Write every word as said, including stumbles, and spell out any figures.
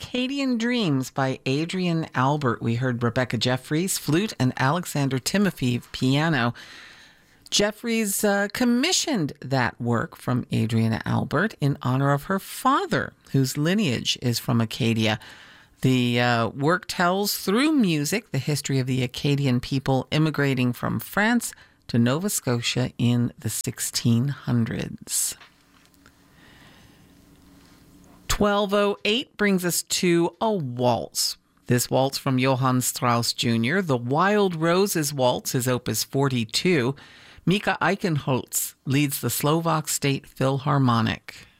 Acadian Dreams by Adrian Albert. We heard Rebecca Jeffries, flute, and Alexander Timofeev, piano. Jeffries uh, commissioned that work from Adrian Albert in honor of her father, whose lineage is from Acadia. The uh, work tells through music the history of the Acadian people immigrating from France to Nova Scotia in the sixteen hundreds. twelve oh eight brings us to a waltz. This waltz from Johann Strauss Junior, the Wild Roses Waltz, is opus forty-two. Mika Eichenholz leads the Slovak State Philharmonic.